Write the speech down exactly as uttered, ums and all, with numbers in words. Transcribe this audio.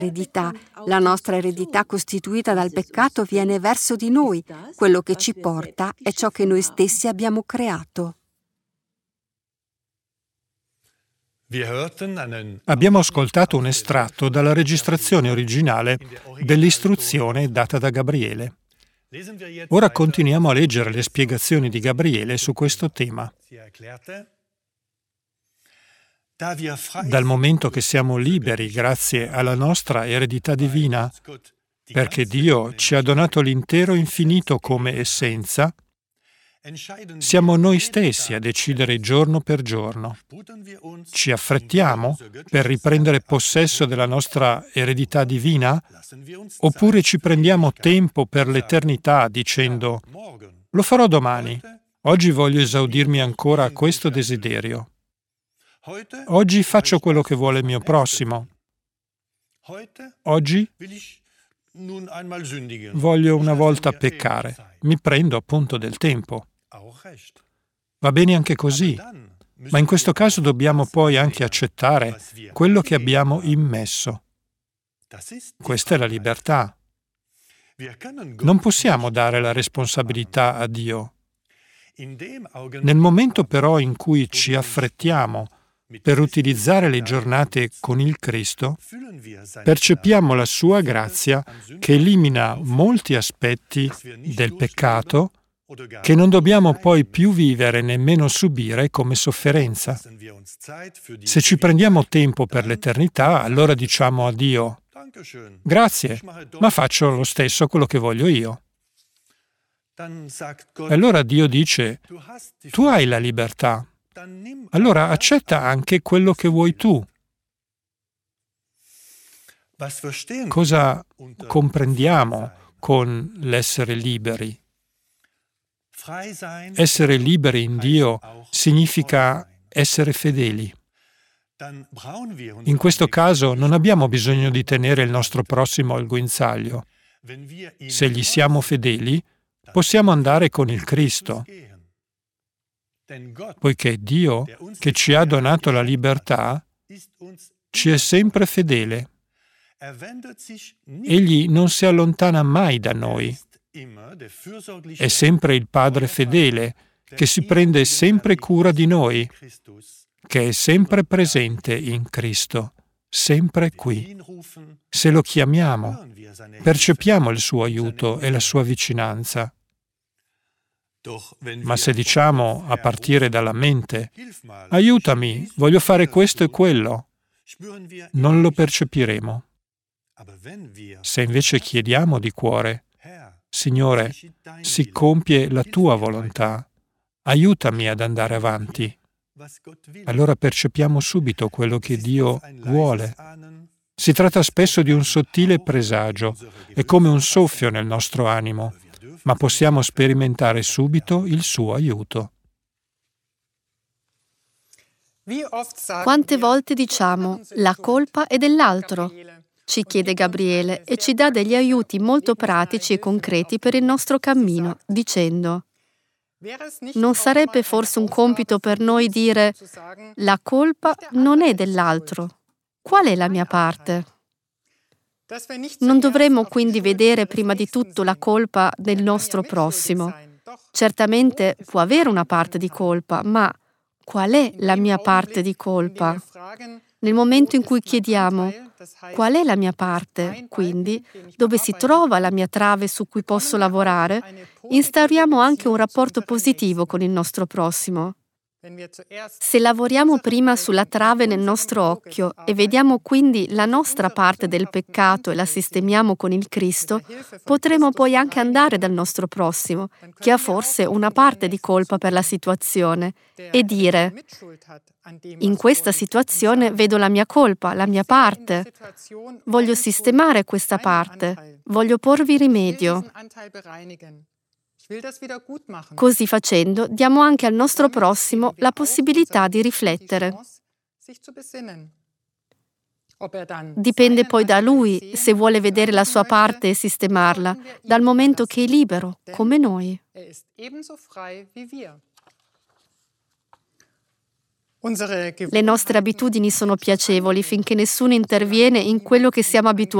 eredità. La nostra eredità costituita dal peccato viene verso di noi. Quello che ci porta è ciò che noi stessi abbiamo creato. Abbiamo ascoltato un estratto dalla registrazione originale dell'istruzione data da Gabriele. Ora continuiamo a leggere le spiegazioni di Gabriele su questo tema. Dal momento che siamo liberi grazie alla nostra eredità divina, perché Dio ci ha donato l'intero infinito come essenza, siamo noi stessi a decidere giorno per giorno. Ci affrettiamo per riprendere possesso della nostra eredità divina? Oppure ci prendiamo tempo per l'eternità dicendo «Lo farò domani, oggi voglio esaudirmi ancora a questo desiderio. Oggi faccio quello che vuole il mio prossimo. Oggi voglio una volta peccare. Mi prendo appunto del tempo». Va bene anche così, ma in questo caso dobbiamo poi anche accettare quello che abbiamo immesso. Questa è la libertà. Non possiamo dare la responsabilità a Dio. Nel momento però in cui ci affrettiamo per utilizzare le giornate con il Cristo, percepiamo la sua grazia che elimina molti aspetti del peccato che non dobbiamo poi più vivere nemmeno subire come sofferenza. Se ci prendiamo tempo per l'eternità, allora diciamo a Dio: grazie, ma faccio lo stesso quello che voglio io. E allora Dio dice: tu hai la libertà, allora accetta anche quello che vuoi tu. Cosa comprendiamo con l'essere liberi? Essere liberi in Dio significa essere fedeli. In questo caso non abbiamo bisogno di tenere il nostro prossimo al guinzaglio. Se gli siamo fedeli, possiamo andare con il Cristo. Poiché Dio, che ci ha donato la libertà, ci è sempre fedele. Egli non si allontana mai da noi. È sempre il Padre fedele che si prende sempre cura di noi, che è sempre presente in Cristo, sempre qui. Se lo chiamiamo, percepiamo il suo aiuto e la sua vicinanza. Ma se diciamo a partire dalla mente: aiutami, voglio fare questo e quello, non lo percepiremo. Se invece chiediamo di cuore: Signore, si compie la tua volontà, aiutami ad andare avanti, allora percepiamo subito quello che Dio vuole. Si tratta spesso di un sottile presagio, è come un soffio nel nostro animo, ma possiamo sperimentare subito il suo aiuto. Quante volte diciamo la colpa è dell'altro? Ci chiede Gabriele e ci dà degli aiuti molto pratici e concreti per il nostro cammino, dicendo: non sarebbe forse un compito per noi dire la colpa non è dell'altro? Qual è la mia parte? Non dovremmo quindi vedere prima di tutto la colpa del nostro prossimo. Certamente può avere una parte di colpa, ma qual è la mia parte di colpa? Nel momento in cui chiediamo qual è la mia parte, quindi dove si trova la mia trave su cui posso lavorare, instauriamo anche un rapporto positivo con il nostro prossimo. Se lavoriamo prima sulla trave nel nostro occhio e vediamo quindi la nostra parte del peccato e la sistemiamo con il Cristo, potremo poi anche andare dal nostro prossimo, che ha forse una parte di colpa per la situazione, e dire: in questa situazione vedo la mia colpa, la mia parte. Voglio sistemare questa parte, voglio porvi rimedio. Così facendo, diamo anche al nostro prossimo la possibilità di riflettere. Dipende poi da lui se vuole vedere la sua parte e sistemarla, dal momento che è libero, come noi. Le nostre abitudini sono piacevoli finché nessuno interviene in quello che siamo abituati